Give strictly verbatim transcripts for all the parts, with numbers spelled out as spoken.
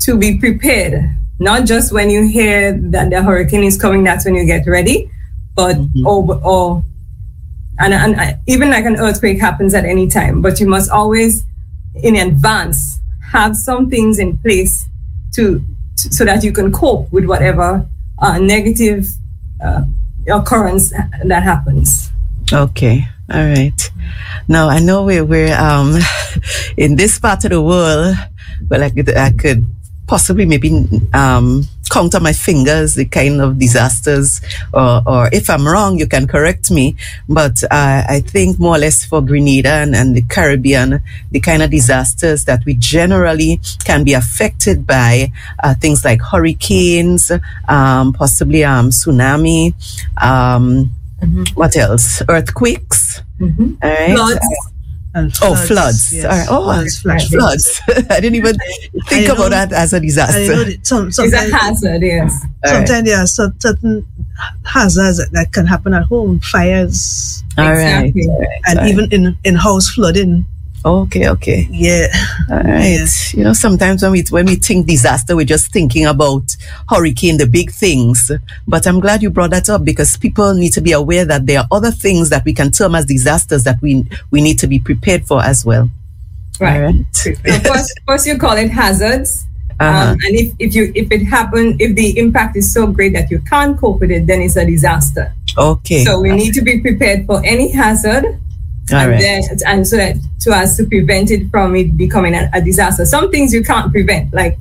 to be prepared. Not just when you hear that the hurricane is coming, that's when you get ready, but mm-hmm. or, or and, and even like an earthquake happens at any time, but you must always in advance have some things in place to, to so that you can cope with whatever uh, negative uh, occurrence that happens. Okay. All right. Now I know we're, we're um in this part of the world, well, I could, I could possibly maybe um count on my fingers the kind of disasters, or, or if I'm wrong, you can correct me. But uh, I think more or less for Grenada and, and the Caribbean, the kind of disasters that we generally can be affected by uh, things like hurricanes, um, possibly um tsunami. Um, Mm-hmm. What else? Earthquakes. Mm-hmm. All right. Floods. And floods, oh, floods. Yes. All right. Oh, floods. floods. floods. I didn't even think know, about that as a disaster. I know that some, it's a hazard, yes. Sometimes right. there are certain hazards that, that can happen at home. Fires. All exactly. right. And right. even in, in-house flooding. Okay, okay. Yeah. All right. Yeah. You know, sometimes when we when we think disaster, we're just thinking about hurricane, the big things. But I'm glad you brought that up, because people need to be aware that there are other things that we can term as disasters that we we need to be prepared for as well. Right. right. So first, first you call it hazards. Uh-huh. Um, and if, if you if it happen, if the impact is so great that you can't cope with it, then it's a disaster. Okay. So we need to be prepared for any hazard. All and right. then, and so that to us to prevent it from it becoming a, a disaster. Some things you can't prevent, like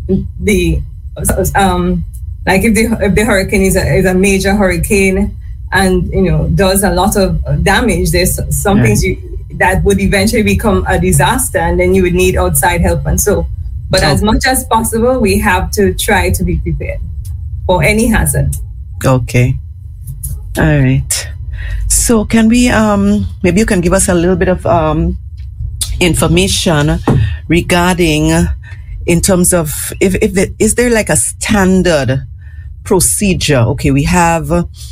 the um, like if the if the hurricane is a, is a major hurricane and you know does a lot of damage. There's some right. things you that would eventually become a disaster, and then you would need outside help and so. But okay. as much as possible, we have to try to be prepared for any hazard. Okay. All right. So can we, um, maybe you can give us a little bit of um, information regarding, in terms of, if, if the, is there like a standard procedure? Okay, we have,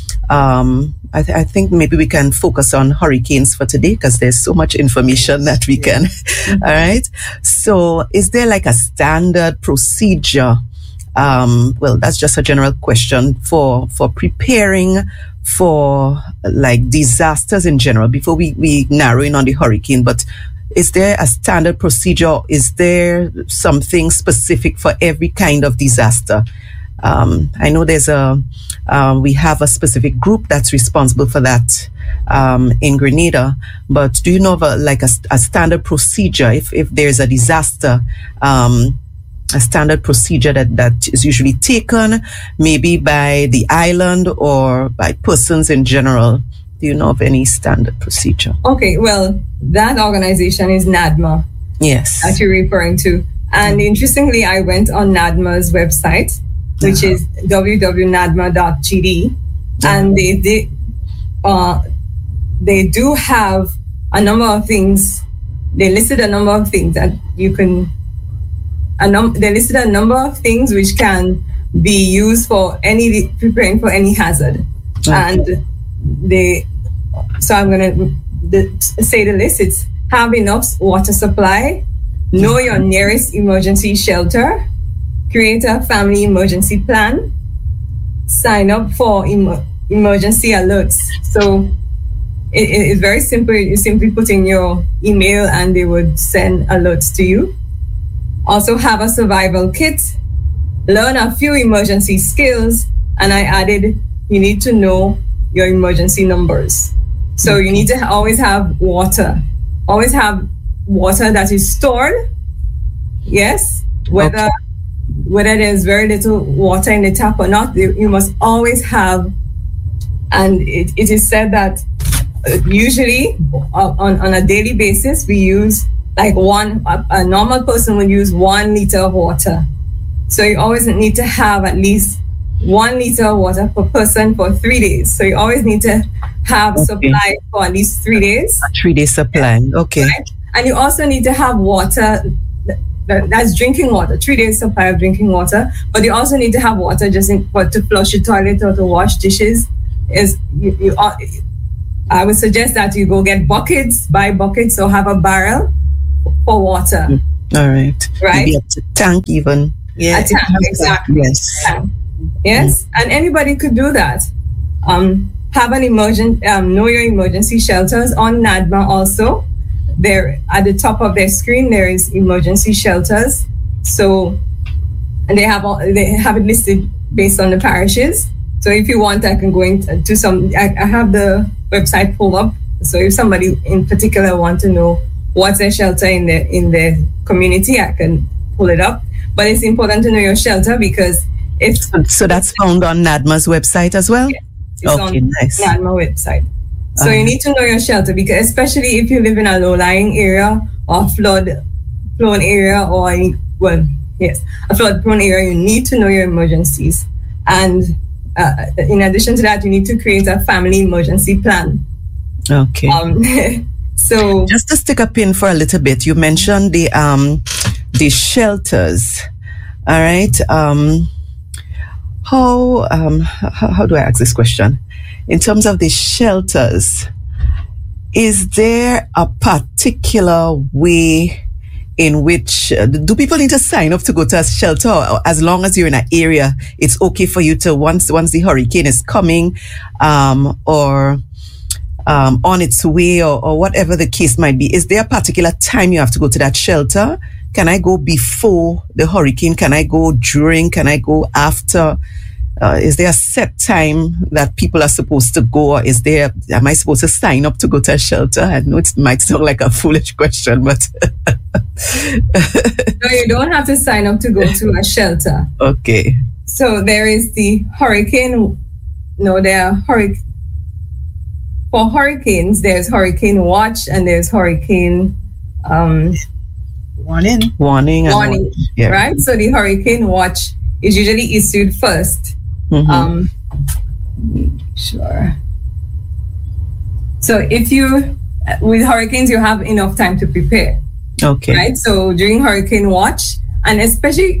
um, I, th- I think maybe we can focus on hurricanes for today because there's so much information that we can. Mm-hmm. All right. So is there like a standard procedure? Um, well, that's just a general question for, for preparing for like disasters in general before we, we narrow in on the hurricane. But is there a standard procedure? Is there something specific for every kind of disaster? Um, I know there's a, um, we have a specific group that's responsible for that, um, in Grenada, but do you know of a, like a, a standard procedure if, if there's a disaster, um, a standard procedure that, that is usually taken maybe by the island or by persons in general? Do you know of any standard procedure? Okay, well, that organization is NADMA. Yes. That you're referring to. And interestingly, I went on NADMA's website, which uh-huh. is w w w dot nadma dot g d. Uh-huh. And they, they, uh, they do have a number of things. They listed a number of things that you can A num- they listed a number of things which can be used for any preparing for any hazard, okay. and they. So I'm gonna the, say the list. It's have enough water supply, know your nearest emergency shelter, create a family emergency plan, sign up for em- emergency alerts. So it, it's very simple. You simply put in your email and they would send alerts to you. Also have a survival kit, learn a few emergency skills, and I added, you need to know your emergency numbers. So you need to always have water, always have water that is stored. Yes, whether okay. whether there's very little water in the tap or not, you must always have, and it, it is said that usually on, on a daily basis, we use like one, a, a normal person would use one liter of water. So you always need to have at least one liter of water per person for three days. So you always need to have okay. supply for at least three days. A three day supply, okay. Right? And you also need to have water, that, that's drinking water, three days supply of drinking water. But you also need to have water just in, for, to flush your toilet or to wash dishes. Is you, you, I would suggest that you go get buckets, buy buckets or have a barrel for water. All right. Right. Maybe up to tank even. Yeah, a tank, exactly. Yes. Tank. Yes, mm-hmm. And anybody could do that. Um, have an emergent, um, know your emergency shelters on NADMA also. There at the top of their screen there is emergency shelters. So, and they have all they have it listed based on the parishes. So if you want, I can go into some. I, I have the website pulled up. So if somebody in particular want to know what's their shelter in the in the community, I can pull it up. But it's important to know your shelter because if so, that's found on NADMA's website as well. Yeah, it's okay, on nice. NADMA website. So uh-huh. you need to know your shelter because especially if you live in a low-lying area or flood-prone area or well, yes, a flood-prone area, you need to know your emergencies. And uh, in addition to that, you need to create a family emergency plan. Okay. Um, so just to stick a pin for a little bit, you mentioned the um the shelters. All right. Um, how um how, how do I ask this question? In terms of the shelters, is there a particular way in which uh, do people need to sign up to go to a shelter, or as long as you're in an area, it's okay for you to once once the hurricane is coming, um, or um, on its way, or, or whatever the case might be? Is there a particular time you have to go to that shelter? Can I go before the hurricane? Can I go during? Can I go after? Uh, is there a set time that people are supposed to go, or is there, am I supposed to sign up to go to a shelter? I know it might sound like a foolish question, but. No, you don't have to sign up to go to a shelter. Okay. So there is the hurricane, no, there are hurricane, for hurricanes, there's hurricane watch and there's hurricane, um, warning. Warning. Warning, yeah. Right? So the hurricane watch is usually issued first. Mm-hmm. Um, sure. So if you, with hurricanes, you have enough time to prepare. Okay. Right. So during hurricane watch, and especially,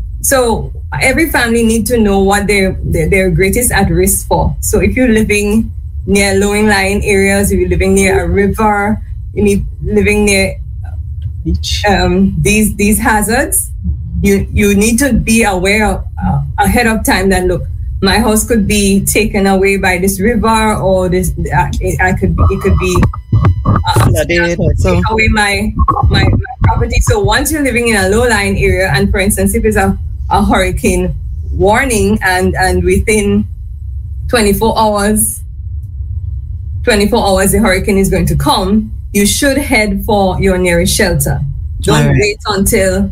so every family need to know what they're, they're, they're greatest at risk for. So if you're living near low-lying areas, if you're living near a river, you need living near beach. Um, these these hazards, you you need to be aware of, uh, ahead of time that look, my house could be taken away by this river, or this uh, it, I could it could be uh, take away my, my my property. So once you're living in a low-lying area, and for instance, if it's a, a hurricane warning, and and within twenty-four hours, twenty-four hours the hurricane is going to come, you should head for your nearest shelter. Don't right. wait until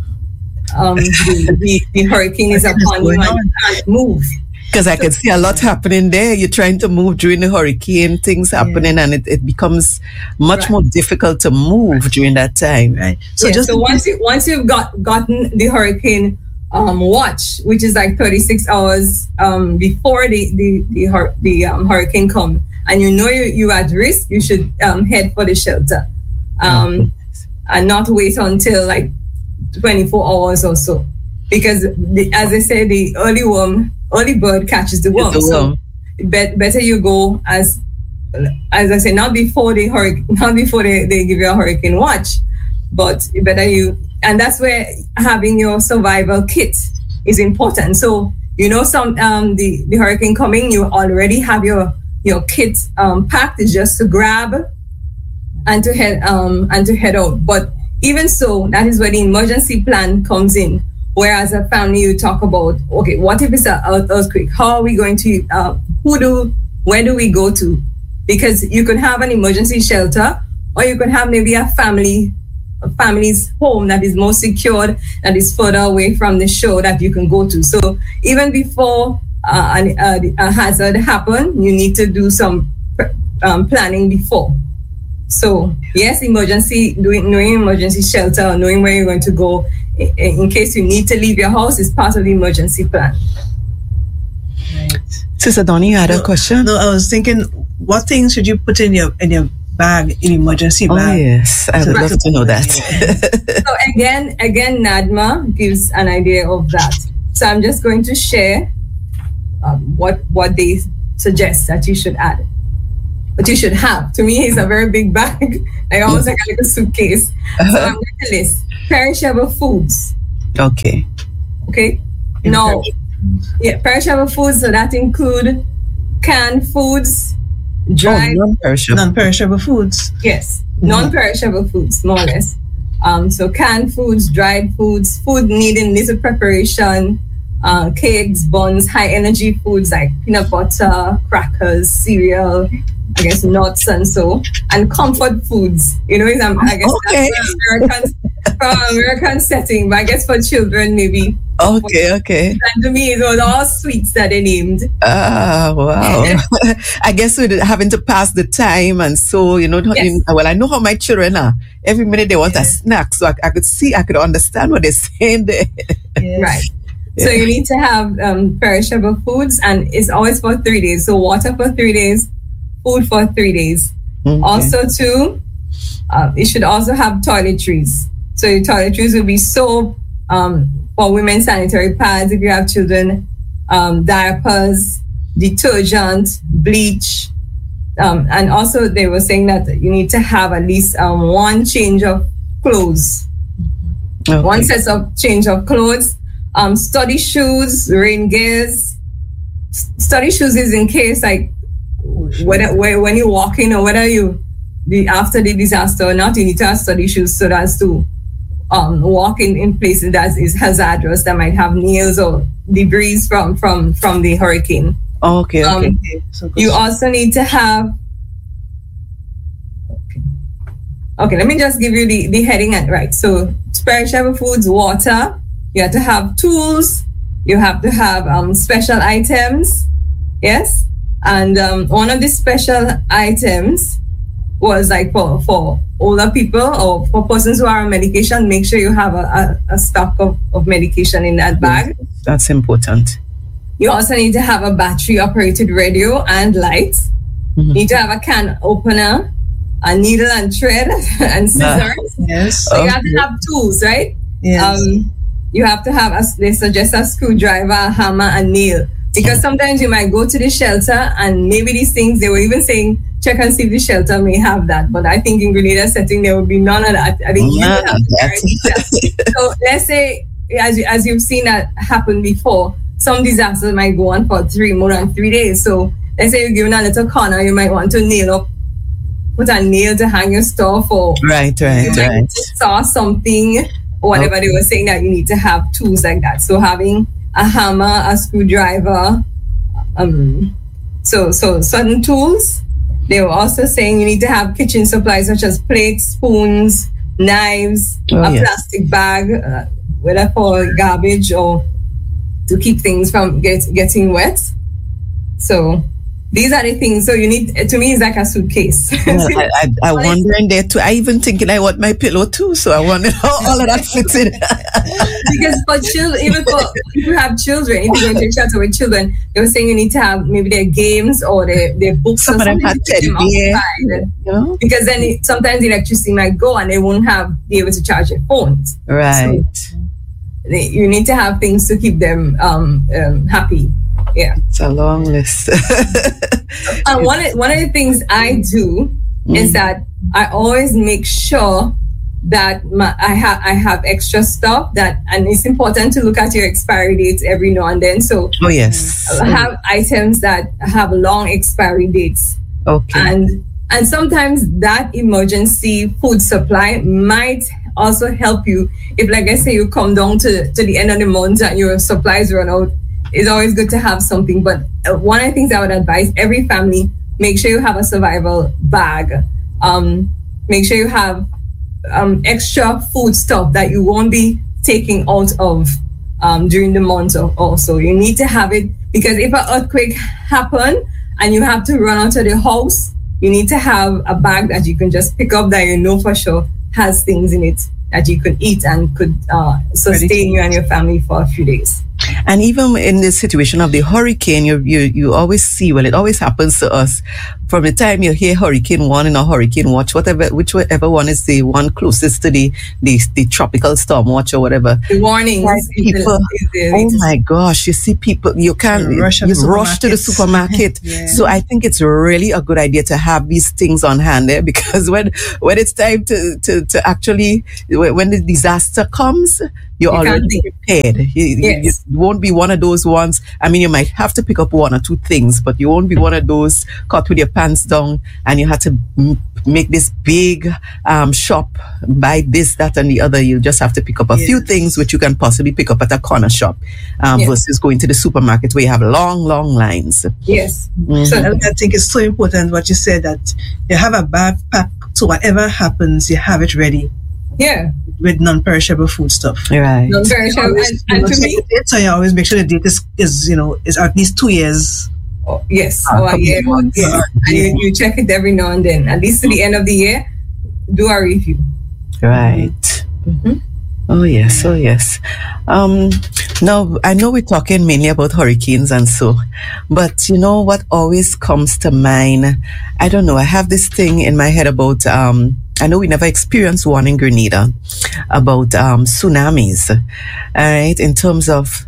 um, the, the, the hurricane is upon you and you can't move. Because I can see a lot happening there. You're trying to move during the hurricane, things happening, yeah. and it, it becomes much right. more difficult to move right. during that time. Right. So yeah, just so once you once you've got gotten the hurricane um, watch, which is like thirty-six hours um, before the the the, hur- the um, hurricane comes, and you know you you at risk, you should um, head for the shelter, um, mm-hmm. and not wait until like twenty-four hours or so, because the, as I say, the early worm. Early bird catches the worm. The worm. So bet, better you go as, as I say, not before the hurricane, not before they, they give you a hurricane watch, but better you, and that's where having your survival kit is important. So you know, some um the, the hurricane coming, you already have your your kit um packed. It's just to grab and to head um and to head out. But even so, that is where the emergency plan comes in. Whereas a family, you talk about, okay, what if it's an earthquake? How are we going to, uh, who do, where do we go to? Because you could have an emergency shelter, or you could have maybe a family, a family's home that is more secured, that is further away from the shore that you can go to. So even before uh, a, a, a hazard happen, you need to do some um, planning before. So yes, emergency, doing, knowing emergency shelter, knowing where you're going to go, in case you need to leave your house, is part of the emergency plan. Right. Sister Donnie, you had no, a question? No, I was thinking, what things should you put in your in your bag, in emergency oh, bag? Oh yes, I would love to know that. So again, again, NADMA gives an idea of that. So I'm just going to share um, what what they suggest that you should add. But you should have. To me, it's a very big bag. I almost like a little suitcase. Uh-huh. So I'm going to list perishable foods. Okay. Okay. No. Yeah, perishable foods. So that include canned foods, dried, oh, non-perishable. non-perishable foods. Yes, mm-hmm. non-perishable foods, more or less. Um, so canned foods, dried foods, food needing little preparation, uh, cakes, buns, high-energy foods like peanut butter, crackers, cereal, I guess nuts and so, and comfort foods. You know, um, I guess okay. that's American, from American setting, but I guess for children maybe. Okay, okay. And to me, it was all sweets that they named. Ah, wow. I guess we're having to pass the time, and so, you know, Yes. well, I know how my children are. Every minute they want Yeah. a snack, so I, I could see, I could understand what they're saying there. Yes. Right. So you need to have um, perishable foods, and it's always for three days. So water for three days, food for three days. Okay. Also, too, uh, it should also have toiletries. So your toiletries will be soap, um, for women's sanitary pads if you have children, um, diapers, detergent, bleach. Um, and also they were saying that you need to have at least um, one change of clothes. Okay. One set of change of clothes, um, study shoes, rain gears. S- study shoes is in case like whether, where, when you walk in or whether you the after the disaster or not, you need to have study shoes so that's to um, walk in, in places that is hazardous that might have nails or debris from from from the hurricane. Okay, okay. Um, Okay, so you also need to have. Okay. Okay, let me just give you the, the heading and right. So perishable foods, water. You have to have tools. You have to have um, special items. Yes, and um, one of the special items was like for for older people or for persons who are on medication. Make sure you have a, a, a stock of, of medication in that bag. That's important. You also need to have a battery operated radio and light. Mm-hmm. You need to have a can opener, a needle and thread, and scissors. Yes. So you have to have tools, right? Yes. Um, you have to have, a, they suggest a screwdriver, a hammer, and nail. Because sometimes you might go to the shelter and maybe these things, they were even saying, check and see if the shelter may have that. But I think in Grenada setting, there will be none of that. I think Yeah, you have to carry it. So let's say, as, you, as you've seen that happen before, some disasters might go on for three, more than three days. So let's say you're given a little corner, you might want to nail up, put a nail to hang your stuff, or Right, you right, might right. saw something, or whatever Okay. they were saying that you need to have tools like that. So having a hammer, a screwdriver, um, so so certain tools. They were also saying you need to have kitchen supplies such as plates, spoons, knives, Oh, a yes. plastic bag, uh, whether for garbage or to keep things from get, getting wet. So these are the things. So you need, to me, it's like a suitcase. Well, I, I, I wonder in there too. I even thinking I want my pillow too, so I wonder how all of that fits in. Because for children, even for if you have children, if you're going to shelter with children, they were saying you need to have maybe their games or their, their books. Some or of them something have to keep teddy them bear, occupied. you know? Because then it, sometimes the electricity might go and they won't have be able to charge their phones. Right. They, you need to have things to keep them um, um, happy. Yeah. It's a long list. And one of, one of the things I do Mm. is that I always make sure that my, I have I have extra stuff that, and it's important to look at your expiry dates every now and then. So Oh, yes. I have items that have long expiry dates, Okay. and and sometimes that emergency food supply might also help you if, like I say, you come down to, to the end of the month and your supplies run out. It's always good to have something. But uh, one of the things I would advise every family, make sure you have a survival bag. Um, make sure you have um, extra food stuff that you won't be taking out of um, during the month or also. You need to have it because if an earthquake happen and you have to run out of the house, you need to have a bag that you can just pick up that you know for sure has things in it that you could eat and could uh, sustain you and your family for a few days. And even in the situation of the hurricane, you you you always see, well, it always happens to us. From the time you hear Hurricane One and a Hurricane Watch, whatever, whichever one is the one closest to the the, the tropical storm watch or whatever. The warnings. Like is the- people, is the oh latest. my gosh, you see people, you can't You rush to you the rush to the supermarkets. supermarket. Yeah. So I think it's really a good idea to have these things on hand there, because when when it's time to to, to actually, when when the disaster comes, you're You already can't think. prepared. You, you- Yes. you won't be one of those ones. I mean, you might have to pick up one or two things, but you won't be one of those caught with your pants down and you have to m- make this big um, shop, buy this, that, and the other. You just have to pick up a few Yes. things which you can possibly pick up at a corner shop um, Yes. versus going to the supermarket where you have long, long lines. Yes. Mhm. So And I think it's so important what you said, that you have a backpack, so whatever happens, you have it ready yeah. with non-perishable food stuff. Right. No, very sure. Always, And, you and know, to check me, the date, so you always make sure the date is, is you know is at least two years. oh, yes, Ah, or a couple year. of months. Yes. And you, you check it every now and then. At least to the end of the year, do a review. Right. Mhm. Oh yes, oh yes. Um, now I know we're talking mainly about hurricanes and so, but you know what always comes to mind? I don't know. I have this thing in my head about. Um, I know we never experienced one in Grenada about um, tsunamis. All right, in terms of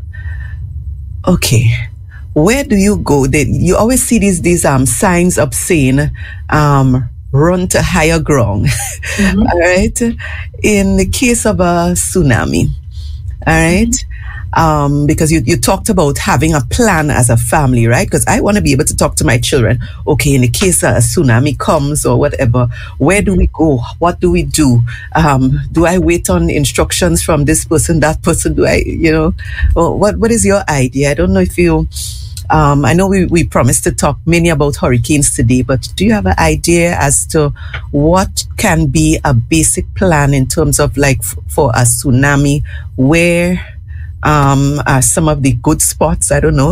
okay, where do you go? They, you always see these these um signs up saying um run to higher ground. Mhm. All right. In the case of a tsunami, all right. Um, because you, you talked about having a plan as a family, right? Because I want to be able to talk to my children. Okay, in the case a tsunami comes or whatever, where do we go? What do we do? Um, do I wait on instructions from this person, that person? Do I, you know, or what, what is your idea? I don't know if you, um, I know we, we promised to talk mainly about hurricanes today, but do you have an idea as to what can be a basic plan in terms of like f- for a tsunami? Where um, are some of the good spots? I don't know.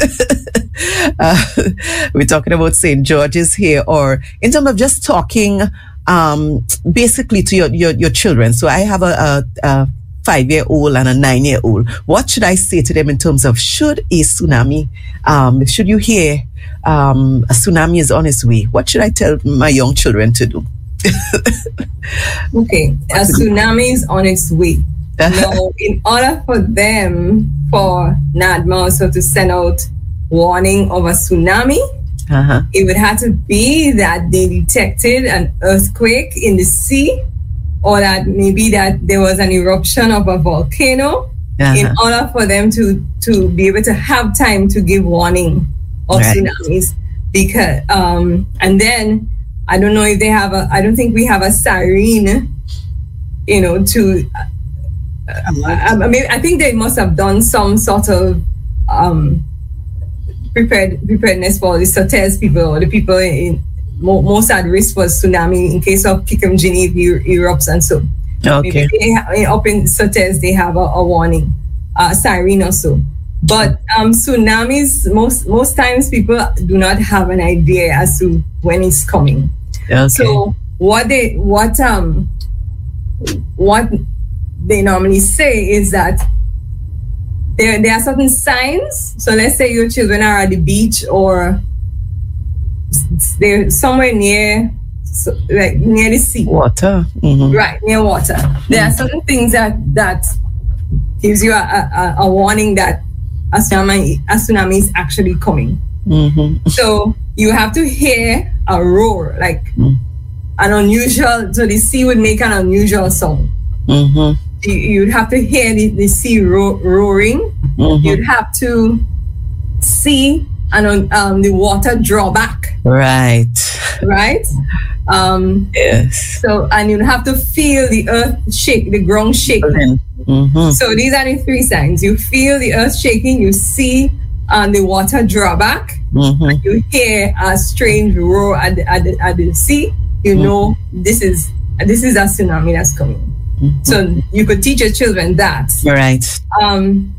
uh, we're talking about Saint George's here, or in terms of just talking um, basically to your, your, your children. So I have a, a, a five-year-old and a nine-year-old. What should I say to them in terms of should a tsunami, um, should you hear um, a tsunami is on its way? What should I tell my young children to do? Okay, a tsunami is on its way. Now, in order for them, for NADMA also to send out warning of a tsunami, Uh-huh. it would have to be that they detected an earthquake in the sea, or that maybe that there was an eruption of a volcano, in Uh-huh. order for them to to be able to have time to give warning of Right. tsunamis. Because um, and then I don't know if they have a. I don't think we have a siren, you know, to. I, I mean, I think they must have done some sort of um, prepared preparedness for the Sotez people, or the people in mo- most at risk for tsunami in case of Kikumjini if it erupts and so. Okay. Maybe they ha- up in Sotez they have a, a warning, a siren or so. But um, tsunamis, most most times people do not have an idea as to when it's coming. Okay. So what they what um what they normally say is that there there are certain signs. So let's say your children are at the beach or s- they're somewhere near, so, like near the sea, Water. Mhm. right near water. There are certain things that that gives you a, a, a warning that a tsunami a tsunami is actually coming. Mhm. So you have to hear a roar, like Mm. an unusual. So the sea would make an unusual sound. Mhm. You, you'd have to hear the, the sea ro- roaring. Mhm. You'd have to see and um, the water draw back, Right. right? Um, Yes. so and you'd have to feel the earth shake, the ground shake. Mhm. So these are the three signs: you feel the earth shaking, you see um, the water draw back, Mhm. you hear a strange roar at the, at the, at the sea. You know this is this is a tsunami that's coming. Mhm. So you could teach your children that. Right. Um,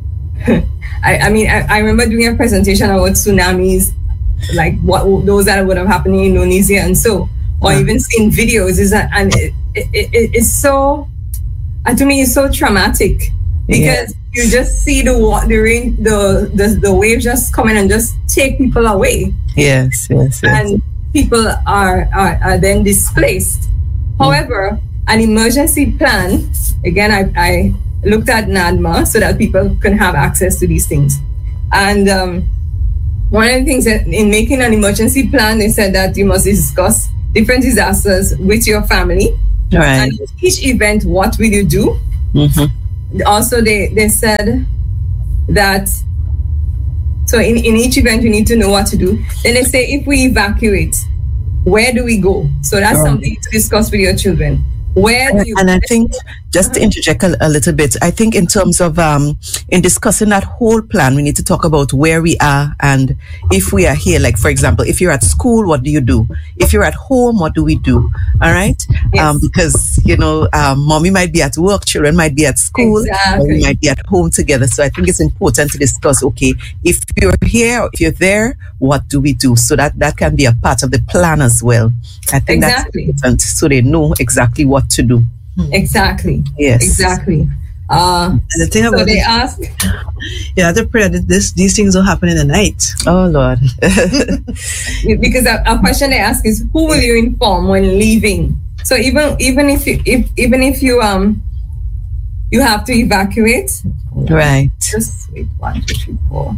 I, I mean, I, I remember doing a presentation about tsunamis, like what those that would have happened in Indonesia and so, or Yeah. even seeing videos. Is that and it, it, it, it's so, and to me, it's so traumatic because you just see the wa- the rain, the, the the waves just coming and just take people away, Yes. Yes. Yes. and people are are, are then displaced. However, an emergency plan, again, I, I looked at NADMA so that people can have access to these things. And um, one of the things that in making an emergency plan, they said that you must discuss different disasters with your family. Right. And in each event, what will you do? Mhm. also they, they said that, so in, in each event, you need to know what to do. Then they say, if we evacuate, where do we go? So that's oh. something to discuss with your children. Where do you and I think, just to interject a, a little bit, I think in terms of, um, in discussing that whole plan, we need to talk about where we are and if we are here. Like, for example, if you're at school, what do you do? If you're at home, what do we do? All right? Yes. Um, because, you know, um, mommy might be at work, children might be at school, exactly. or we might be at home together. So I think it's important to discuss, okay, if you're here, if you're there, what do we do? So that, that can be a part of the plan as well. I think exactly. that's important, so they know exactly what to do. Exactly. Yes. Exactly. Uh, and the thing so about they this, ask, you have to pray that this these things don't happen in the night. Oh Lord. Because a, a question they ask is, who will you inform when leaving? So even even if you if even if you um you have to evacuate, right? Just wait, one, two, three, four.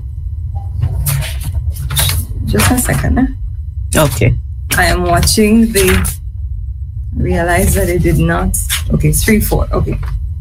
Just a second. Eh? Okay. I am watching the. Realize that it did not. Okay, three, four. Okay.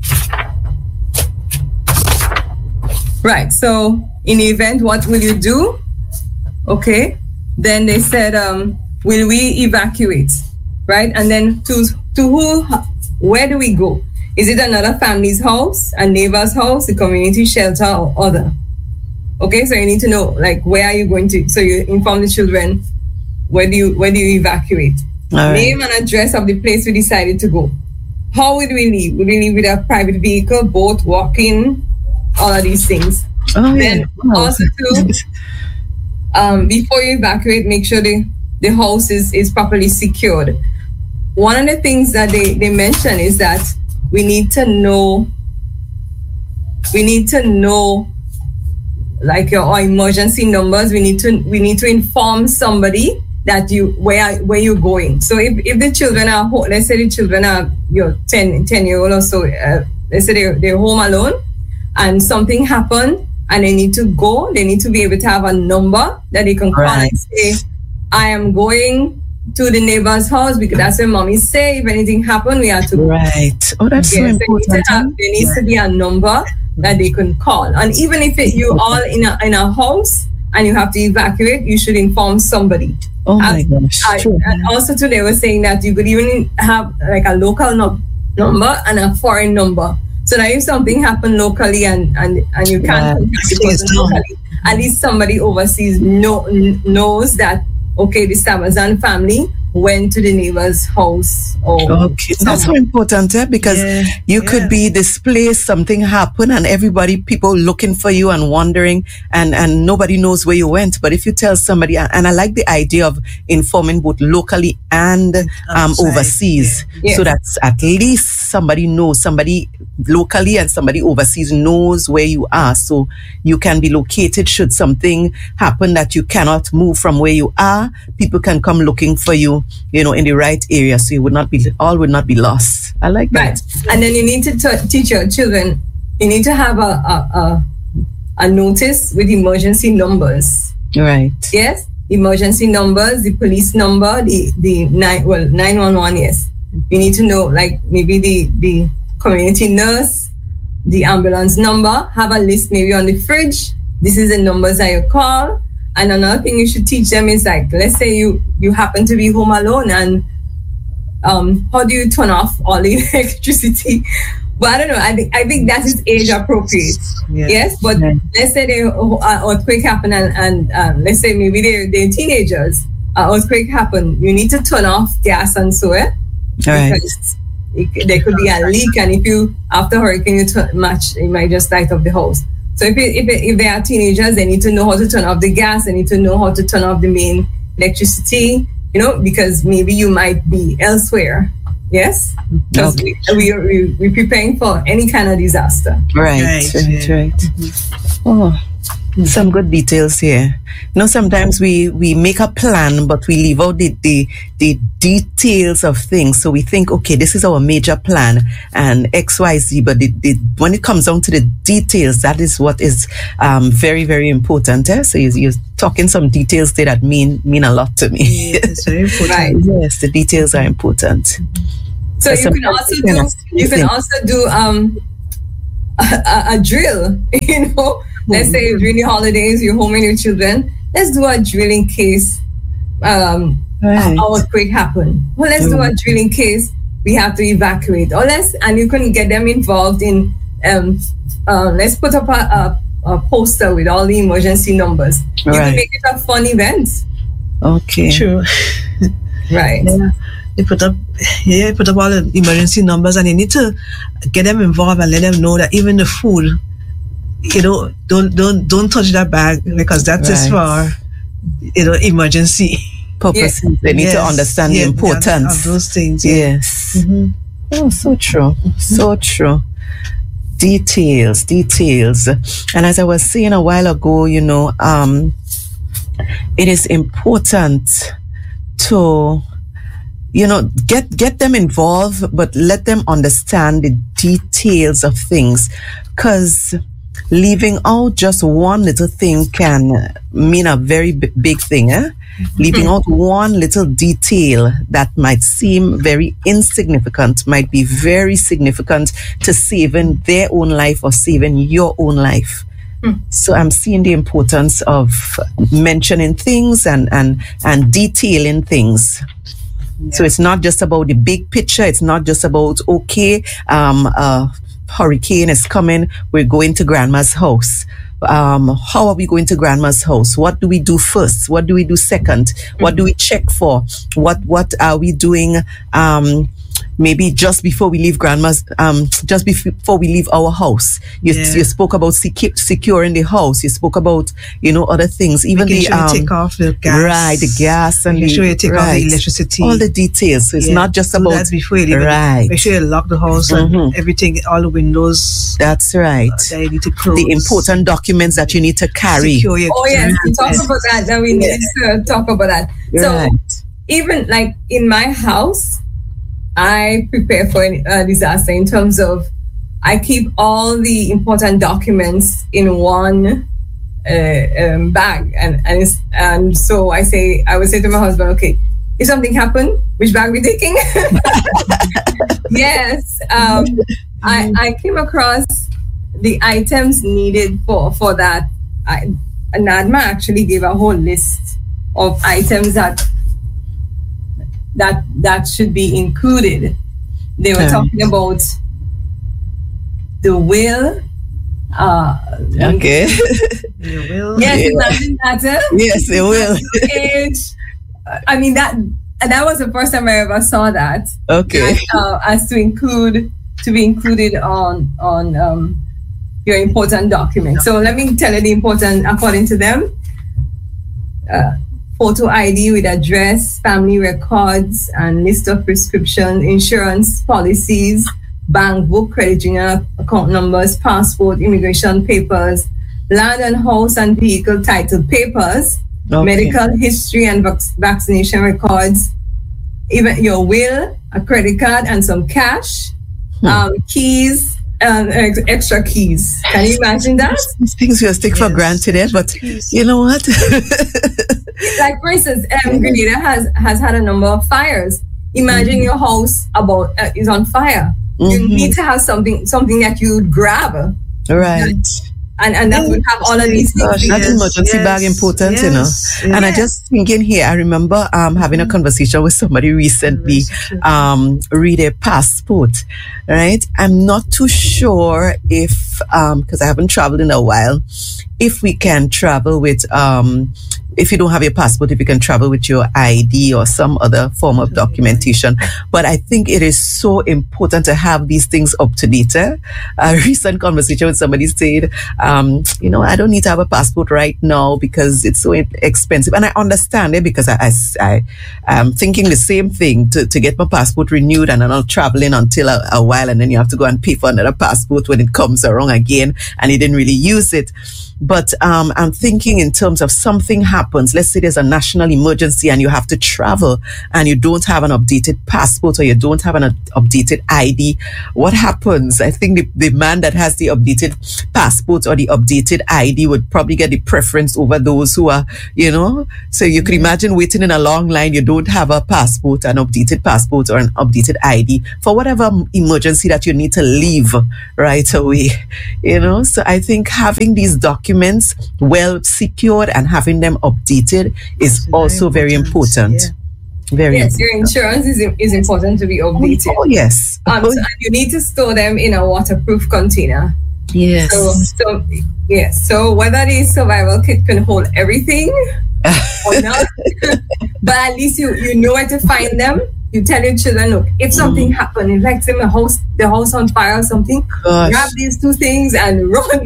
Right. So, in the event, what will you do? Okay. Then they said, um, will we evacuate? Right. And then to to who? Where do we go? Is it another family's house, a neighbor's house, a community shelter, or other? Okay. So you need to know, like, where are you going to? So you inform the children. Where do you where do you evacuate? Right. Name and address of the place we decided to go. How would we leave? Would we leave with a private vehicle, boat, walking, all of these things? Oh, then yeah. Oh. also too, um, before you evacuate, make sure the, the house is, is properly secured. One of the things that they, they mention is that we need to know, we need to know like your our emergency numbers. We need to we need to inform somebody that you where where you're going. So if, if the children are home, let's say the children are your ten, ten year old or so, uh, let's say they're, they're home alone and something happened and they need to go, they need to be able to have a number that they can call right. and say, I am going to the neighbor's house because that's where mommy say if anything happened, we have to right. Oh, that's yes, so important. There, have, there needs yeah. to be a number that they can call. And even if it, you all in a in a house and you have to evacuate, you should inform somebody. Oh my gosh. I, and also too, they were saying that you could even have like a local no- number and a foreign number. So that if something happened locally and, and, and you can't contact the person locally, at least somebody overseas know, knows that, okay, the Sabazan family went to the neighbor's house. Or okay, that's so important, eh? Because yeah, you yeah. could be displaced, something happened, and everybody, people looking for you and wondering, and, and nobody knows where you went. But if you tell somebody, and I like the idea of informing both locally and um, overseas, yeah. Yes. So that at least somebody knows, somebody locally and somebody overseas knows where you are, so you can be located should something happen that you cannot move from where you are. People can come looking for you, you know, in the right area, so you would not be, all would not be lost. I like that. Right. And then you need to t- teach your children, you need to have a, a, a, a notice with emergency numbers. Right. Yes. Emergency numbers, the police number, the, the nine, well, nine one one, yes. You need to know, like, maybe the, the community nurse, the ambulance number, have a list maybe on the fridge. This is the numbers that you call. And another thing you should teach them is, like, let's say you, you happen to be home alone and um, how do you turn off all the electricity? But I don't know. I think I think that is age appropriate. Yeah. Yes, but yeah. let's say the uh, earthquake happened and, and um, let's say maybe they're, they're teenagers. Uh, earthquake happened. You need to turn off gas and so eh? All right. It, there could be a leak, and if you after hurricane you turn, match, you might just light up the house. So if it, if it, if they are teenagers, they need to know how to turn off the gas. They need to know how to turn off the main electricity. You know, because maybe you might be elsewhere. Yes, because okay. we, we we we're preparing for any kind of disaster. Right, right, right. right. Mm-hmm. Oh. Some good details here. You know, sometimes we, we make a plan, but we leave out the, the, the details of things. So we think, okay, this is our major plan and X, Y, Z. But the, the, when it comes down to the details, that is what is um, very, very important. Eh? So you, you're talking some details there that mean mean a lot to me. Yes, it's very important. Right. Yes, the details are important. So, so you can also do, you can also do um a, a drill, you know. Let's say during the holidays, you're home with your children. Let's do a drill in case um, right. a earthquake happen. Well, let's mm. do a drill in case we have to evacuate. Or let's, and you can get them involved in, um, uh, let's put up a, a, a poster with all the emergency numbers. You right. can make it a fun event. Okay. True. Right. Yeah. They put up, yeah, put up all the emergency numbers, and you need to get them involved and let them know that even the food, you know, don't don't don't touch that bag because that right. is for, you know, emergency purposes. Yeah. They need yes. to understand yeah, the importance of those things. Yeah. Yes. Mm-hmm. Oh, so true. So true. Details, details. And as I was saying a while ago, you know, um, it is important to, you know, get get them involved, but let them understand the details of things. Because leaving out just one little thing can mean a very b- big thing, eh? Mm-hmm. Leaving out one little detail that might seem very insignificant might be very significant to saving their own life or saving your own life. Mm. So I'm seeing the importance of mentioning things and, and, and detailing things. Yeah. So it's not just about the big picture. It's not just about, okay, um, uh, hurricane is coming. We're going to grandma's house. Um, how are we going to grandma's house? What do we do first? What do we do second? Mm-hmm. What do we check for? What, what are we doing, um, maybe just before we leave grandma's, um, just before we leave our house? You, yeah. you spoke about secu- securing the house. You spoke about, you know, other things. Even Making the, sure um, you take off the gas. Right, the gas and Making the, sure you take right, off the electricity. all the details. So it's yeah. not just Do about, that before you leave. right. Make sure you lock the house mm-hmm. and everything, all the windows. That's right. Uh, that you need to close. The important documents that you need to carry. Secure your oh yes, we talk about that. That we need yeah. to talk about that. Right. So even like in my house, I prepare for a disaster in terms of I keep all the important documents in one uh, um, bag, and and, it's, and so I say I would say to my husband, okay, if something happened, which bag we taking? Yes, um, I I came across the items needed for for that. I, NADMA actually gave a whole list of items that that that should be included. They were um, talking about the will. Uh, okay. The will. Yes, yeah. imagine that. Eh? Yes, it will. Age. I mean that. And that was the first time I ever saw that. Okay. As, uh, as to include to be included on on um, your important documents. So let me tell you the important according to them. Uh, photo I D with address, family records, and list of prescription, insurance policies, bank book, credit union account numbers, passport, immigration papers, land and house and vehicle title papers, okay. medical history and vac- vaccination records, even your will, a credit card, and some cash, hmm. um, keys, and ex- extra keys. Can you imagine that? These things we take yes. for granted, eh? But you know what? Like for instance, um, Grenada has, has had a number of fires. Imagine mm-hmm. your house about uh, is on fire. Mm-hmm. You need to have something something that you would grab. Right. And and that would have all of these things. Gosh, that's yes, emergency yes, bag important, yes, you know. Yes. And I just thinking here, I remember um having a conversation with somebody recently, um, read a passport, right? I'm not too sure if um because I haven't traveled in a while, if we can travel with um if you don't have your passport, if you can travel with your I D or some other form of documentation. But I think it is so important to have these things up to date. Eh? A recent conversation with somebody said, um, you know, I don't need to have a passport right now because it's so expensive. And I understand it because I, I, I am thinking the same thing to, to get my passport renewed, and I'm not traveling until a, a while, and then you have to go and pay for another passport when it comes around again and you didn't really use it. But um, I'm thinking in terms of something happens. Let's say there's a national emergency and you have to travel and you don't have an updated passport or you don't have an uh, updated I D. What happens? I think the, the man that has the updated passport or the updated I D would probably get the preference over those who are, you know. So you can imagine waiting in a long line. You don't have a passport, an updated passport or an updated I D for whatever emergency that you need to leave right away, you know. So I think having these documents well secured and having them updated is very also important. very important. Yeah. Very yes, important. Your insurance is is important to be updated. Oh, yes. Um, so you need to store them in a waterproof container. Yes. So, so yes. So whether the survival kit can hold everything or not, but at least you you know where to find them. You tell your children, look, if something mm. happened, if like the house, the house on fire or something, Gosh. grab these two things and run.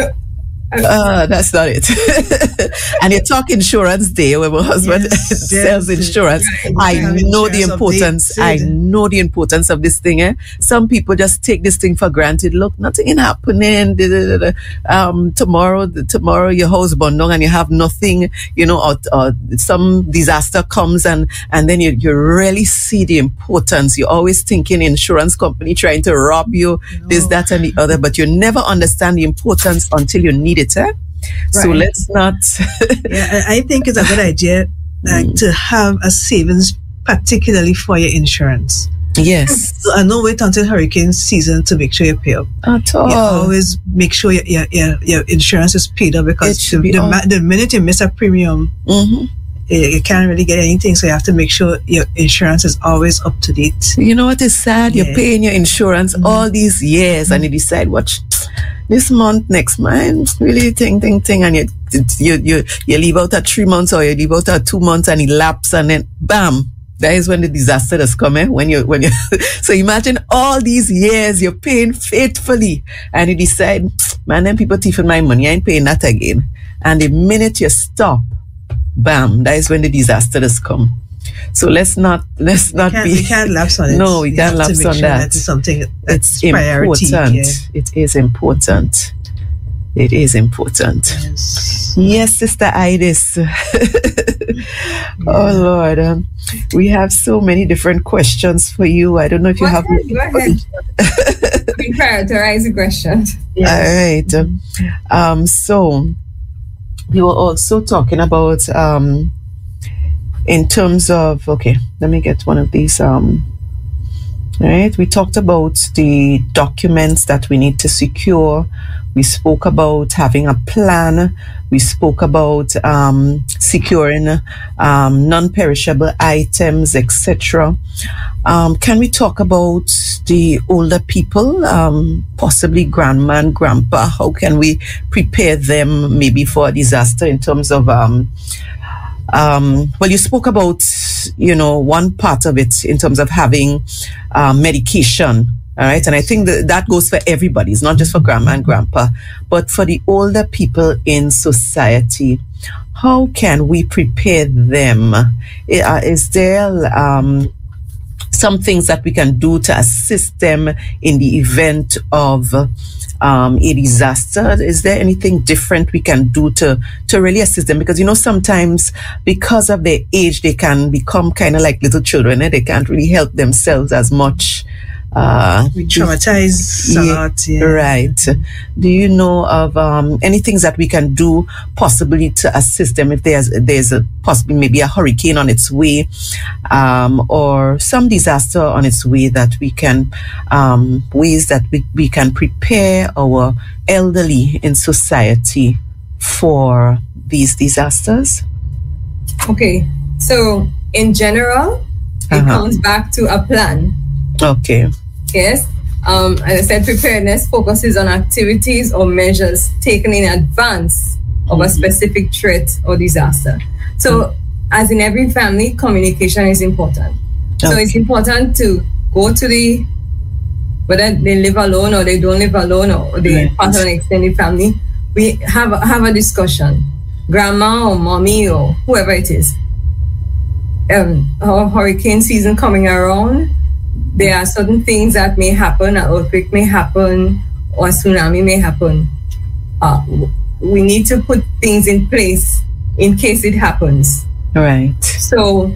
Uh, that's not it. And you talk insurance day when my husband yes, sells yes, insurance. Right. I know insurance the importance. I know the importance of this thing. Eh? Some people just take this thing for granted. Look, nothing is happening. Um, tomorrow, tomorrow your house burned down and you have nothing, you know, or, or some disaster comes and, and then you, you really see the importance. You're always thinking insurance company trying to rob you, no. this, that, and the other, but you never understand the importance until you need it, eh? Right. So let's not. Yeah, I think it's a good idea like, mm. to have a savings, particularly for your insurance. Yes. So I know wait until hurricane season to make sure you pay up. At all. You always make sure your your, your, your insurance is paid up because the, be the, the minute you miss a premium, mm-hmm. you, you can't really get anything. So you have to make sure your insurance is always up to date. You know what is sad? Yeah. You're paying your insurance mm-hmm. all these years mm-hmm. and you decide what. This month, next month, really thing, thing, thing, and you, you, you, you leave out at three months or you leave out at two months and it lapses and then bam, that is when the disaster is coming. When you, when you, so imagine all these years you're paying faithfully and you decide, man, then people thieving my money, I ain't paying that again. And the minute you stop, bam, that is when the disaster has come. So let's not let's not we be. We can't lapse on it. No, we can't lapse on sure that. That is something that's it's priority, important. Yeah. It is important. It is important. Yes, yes Sister Idis. yeah. Oh Lord, um, we have so many different questions for you. I don't know if you go have. Ahead, go ahead. We prioritize the questions. Yes. All right. Um. So we were also talking about um. in terms of, okay, let me get one of these. Um, all right, we talked about the documents that we need to secure. We spoke about having a plan. We spoke about um, securing um, non-perishable items, et cetera. Um, can we talk about the older people, um, possibly grandma and grandpa? How can we prepare them maybe for a disaster in terms of um, Um, well, you spoke about, you know, one part of it in terms of having uh, medication, all right? And I think that that goes for everybody. It's not just for grandma and grandpa, but for the older people in society. How can we prepare them? Is there um, some things that we can do to assist them in the event of Um, a disaster? Is there anything different we can do to, to really assist them? Because, you know, sometimes because of their age, they can become kind of like little children, and they can't really help themselves as much. Uh, we traumatize a yeah, lot. Yeah. Right. Do you know of um, any things that we can do possibly to assist them if there's there's a possibly maybe a hurricane on its way, um, or some disaster on its way, that we can um, ways that we, we can prepare our elderly in society for these disasters? Okay, so in general, it uh-huh. comes back to a plan. Okay. Yes. Um, as I said, preparedness focuses on activities or measures taken in advance of mm-hmm. a specific threat or disaster. So, mm-hmm. as in every family, communication is important. Okay. So it's important to go to the, whether they live alone or they don't live alone or they right. part of an extended family, we have have a discussion. Grandma or mommy or whoever it is. Um, our hurricane season coming around. There are certain things that may happen, an earthquake may happen, or a tsunami may happen. Uh, we need to put things in place in case it happens. Right. So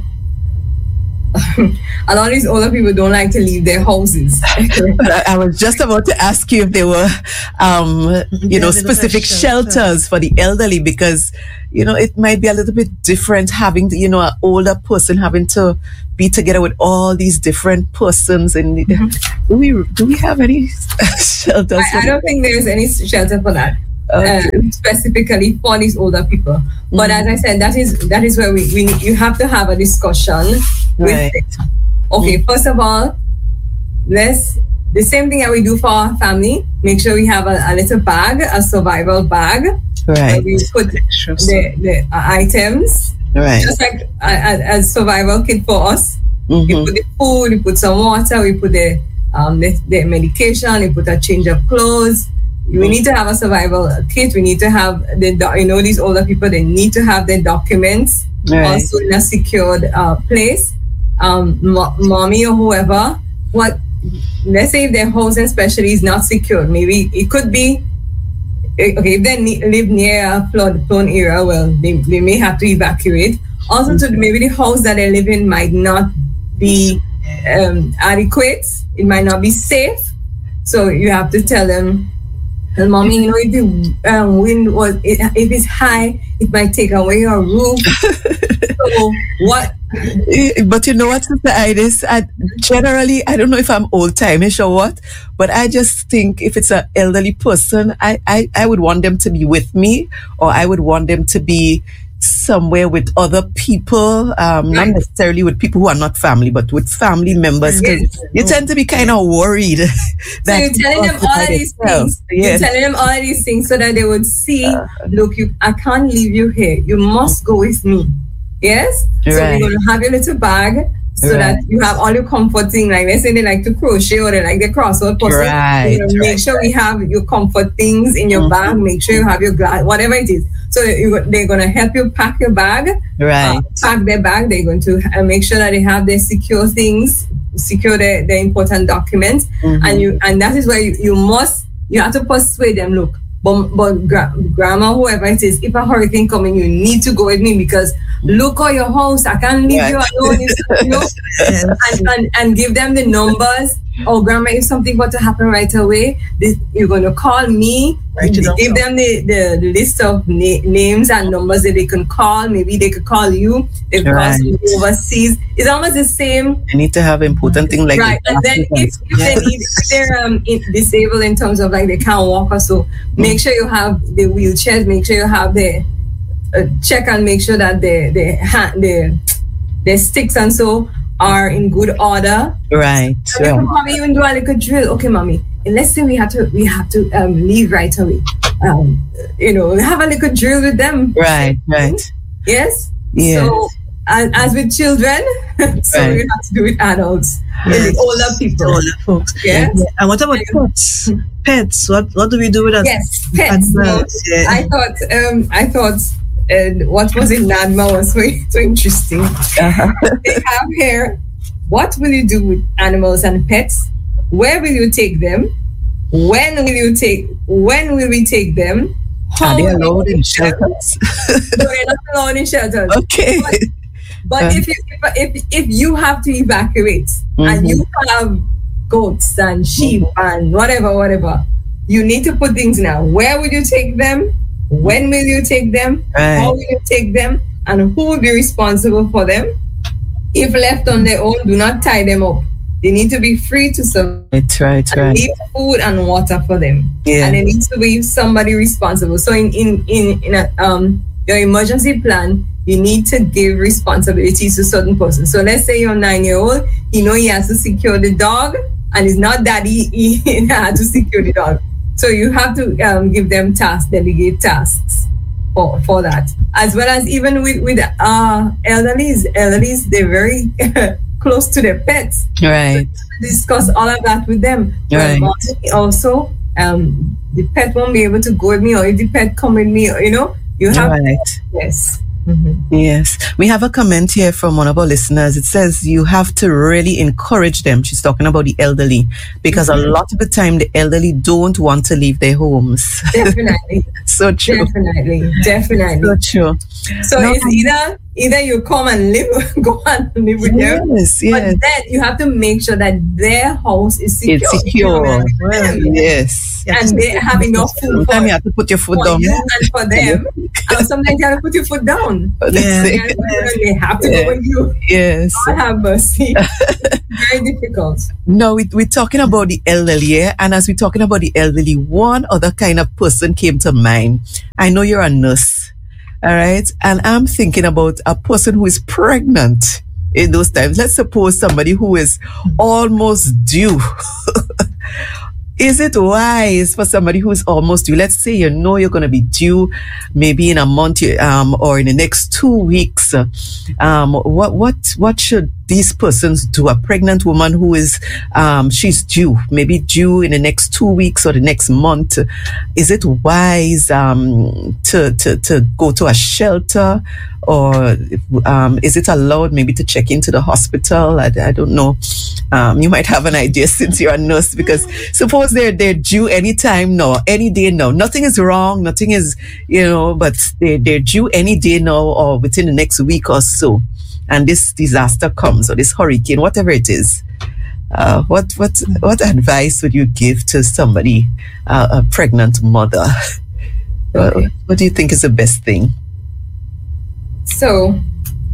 a lot of these older people don't like to leave their houses. But I, I was just about to ask you if there were, um, you know, specific shelters for the elderly, because, you know, it might be a little bit different having, to, you know, an older person having to be together with all these different persons. And mm-hmm. do we do we have any shelters? I, I don't think there's any shelter for that. Okay. Uh, specifically for these older people, but mm-hmm. as I said, that is that is where we, we you have to have a discussion with right. it. Okay, mm-hmm. first of all, let's the same thing that we do for our family. Make sure we have a, a little bag, a survival bag, right? Where we put the, the uh, items, right? Just like a, a, a survival kit for us. Mm-hmm. We put the food, we put some water, we put the um the, the medication, we put a change of clothes. We need to have a survival kit. We need to have the, you know, these older people, they need to have their documents right. also in a secured uh, place. Um, mo- mommy or whoever, what, let's say if their house especially is not secured, maybe it could be, okay, if they ne- live near a flood prone area, well, they, they may have to evacuate. Also, mm-hmm. to maybe the house that they live in might not be um, adequate. It might not be safe. So you have to tell them, and mommy, you know, if the um, wind was, if it's high, it might take away your roof. So what? But you know what, Sister Iris? I, generally, I don't know if I'm old-timeish or what, but I just think if it's an elderly person, I, I, I would want them to be with me, or I would want them to be somewhere with other people, um, right. not necessarily with people who are not family, but with family members, because yes. you tend to be kind of worried. That so you're telling them all of these things. Yes. You're telling them all of these things so that they would see, uh, look, you, I can't leave you here. You must go with me. Yes? So right. we're going to have your little bag so right. that you have all your comfort things. Like, let's say they like to crochet or they like the crossword puzzle. Right. You know, right. Make sure we have your comfort things in your mm-hmm. bag. Make sure you have your glass, whatever it is. So you, they're going to help you pack your bag. Right. Uh, pack their bag. They're going to uh, make sure that they have their secure things, secure their, their important documents. Mm-hmm. And you and that is where you, you must, you have to persuade them, look, but, but gra- grandma, whoever it is, if a hurricane coming, you need to go with me because look at your house. I can't leave right. you alone. You know? yes. and, and, and give them the numbers. Oh, grandma, if something were to happen right away, this, you're going to call me. Right, give them the, the, the list of na- names and numbers that they can call. Maybe they could call you. They could right. call somebody overseas. It's almost the same. They need to have important things like right. And then if, if they need, if they're um, disabled in terms of like they can't walk or so, mm. make sure you have the wheelchairs. Make sure you have the uh, check and make sure that the the hand the the sticks and so are in good order. Right. So yeah. Probably even do a little drill. Okay, mommy. And let's say we have to we have to um, leave right away. Um, you know, have a little drill with them. Right. Right. Yes. Yes. So as, as with children, so right. we have to do with adults, yes. older people, older folks. Yes. Yeah. And what about pets? Pets. What what do we do with us? Yes, pets. So yeah. I thought um I thought. And what was in NADMA was so, so interesting. Uh-huh. They have here, what will you do with animals and pets? Where will you take them? When will you take, when will we take them? How Are they allowed in shelters? No, they're not allowed in shelters. Okay. But, but uh, if, you, if, if, if you have to evacuate mm-hmm. and you have goats and sheep mm-hmm. and whatever, whatever, you need to put things now. Where will you take them? When will you take them? Right. How will you take them? And who will be responsible for them? If left on their own, do not tie them up. They need to be free to survive. Right, right, right. Leave food and water for them. Yeah. And there needs to be somebody responsible. So in in in, in a, um your emergency plan, you need to give responsibilities to certain persons. So let's say your nine-year-old, you know he has to secure the dog, and it's not daddy he, he had to secure the dog. So you have to um, give them tasks, delegate tasks for, for that. As well as even with, with uh, elderlies, elderlies, they're very close to their pets. Right. So discuss all of that with them. Right. But also, um, the pet won't be able to go with me, or if the pet come with me, or, you know, you have right. Yes. Mm-hmm. Yes. We have a comment here from one of our listeners. It says you have to really encourage them. She's talking about the elderly, because mm-hmm. a lot of the time the elderly don't want to leave their homes. Definitely. So true. Definitely. Definitely. So true. So no, it's either either you come and live, go and live with yes, them. Yes. But then you have to make sure that their house is secure. It's secure. Yes. And they have enough food. Sometimes you have to put your foot for down. You and for them. And sometimes you have to put your foot down. Yeah. They have to yeah. go with you. Yes. God have mercy. Very difficult. No, we, we're talking about the elderly, yeah? And as we're talking about the elderly, one other kind of person came to mind. I know you're a nurse. All right. And I'm thinking about a person who is pregnant in those times. Let's suppose somebody who is almost due. Is it wise for somebody who is almost due? Let's say you know you're going to be due maybe in a month um, or in the next two weeks. Um, what, what, what should these persons do? A pregnant woman who is, um, she's due, maybe due in the next two weeks or the next month. Is it wise, um, to, to, to go to a shelter, or, um, is it allowed maybe to check into the hospital? I, I don't know. Um, you might have an idea since you're a nurse, because suppose they're, they're due anytime now, any day now. Nothing is wrong. Nothing is, you know, but they, they're due any day now or within the next week or so. And this disaster comes, or this hurricane, whatever it is. Uh, what what what advice would you give to somebody, uh, a pregnant mother? Okay. What, what do you think is the best thing? So,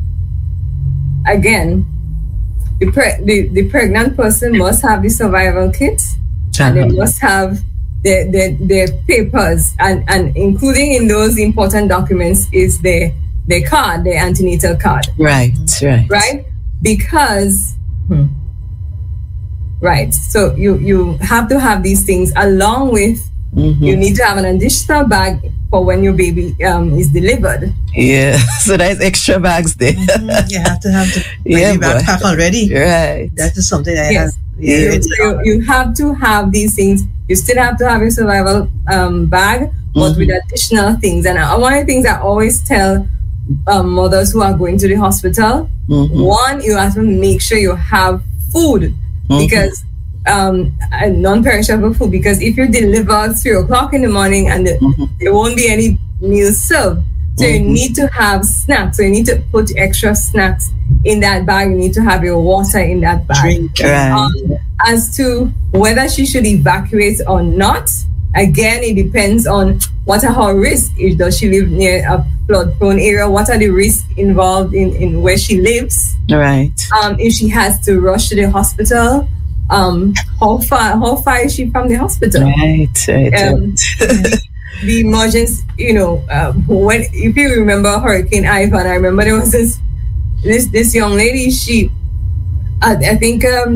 again, the, pre- the, the pregnant person must have the survival kit, uh-huh. and they must have their, their, their papers, and, and including in those important documents is their their card, their antenatal card. Right, right. Right? Because, hmm, right, so you, you have to have these things along with, mm-hmm. you need to have an additional bag for when your baby um, is delivered. Yeah, so there's extra bags there. Mm-hmm. You have to have the baby yeah, backpack already. Right. That is something that yes. I have. Yeah, you, so you, you have to have these things. You still have to have your survival um, bag, but mm-hmm. with additional things. And uh, one of the things I always tell Um, mothers who are going to the hospital, mm-hmm. one, you have to make sure you have food, mm-hmm. because um, non-perishable food, because if you deliver at three o'clock in the morning and the, mm-hmm. there won't be any meals served, so mm-hmm. you need to have snacks. So you need to put extra snacks in that bag. You need to have your water in that bag. Drink, right. um, as to whether she should evacuate or not, again, it depends on what are her risks. Does she live near a flood-prone area? What are the risks involved in, in where she lives? Right. Um, if she has to rush to the hospital, um, how far how far is she from the hospital? Right. right, um, right. the, the emergency, you know, um, when if you remember Hurricane Ivan, I remember there was this this this young lady. She, I, I think, um,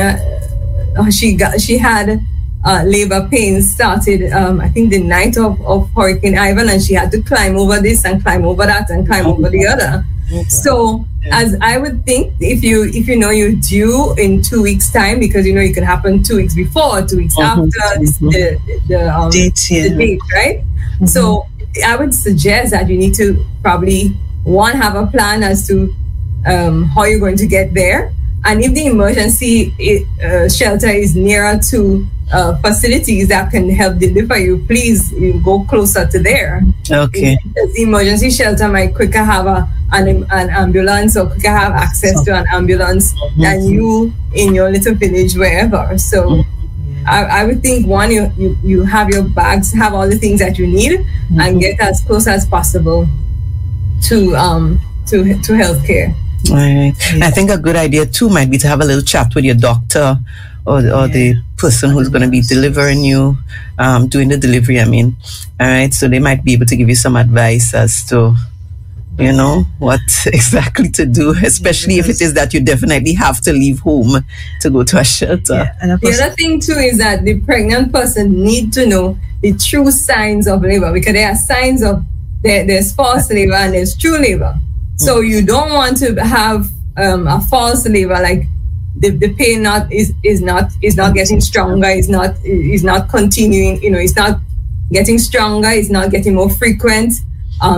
the uh, she got she had. Uh, labor pains started, um, I think, the night of, of Hurricane Ivan, and she had to climb over this and climb over that and climb over the other. Okay. So, yeah. as I would think, if you if you know you're due in two weeks' time, because you know it can happen two weeks before, two weeks mm-hmm. after mm-hmm. the the, um, date, yeah. the date, right? Mm-hmm. So, I would suggest that you need to probably one have a plan as to um, how you're going to get there, and if the emergency uh, shelter is nearer to Uh, facilities that can help deliver you, please you go closer to there. Okay. The emergency shelter might quicker have a, an, an ambulance, or quicker have access to an ambulance mm-hmm. than you in your little village, wherever. So mm-hmm. I, I would think, one, you, you, you have your bags, have all the things that you need, mm-hmm. and get as close as possible to um to to healthcare. All right. Yeah. I think a good idea too might be to have a little chat with your doctor, or, or yeah. the person who's going to be delivering you, um, doing the delivery, I mean. All right. So they might be able to give you some advice as to, you know, what exactly to do, especially yeah, if it is that you definitely have to leave home to go to a shelter. Yeah, and the other thing too is that the pregnant person need to know the true signs of labor, because there are signs of, there, there's false labor and there's true labor. So you don't want to have um, a false labor, like the, the pain not is, is not is not getting stronger, is not is not continuing, you know, it's not getting stronger, it's not getting more frequent. Um,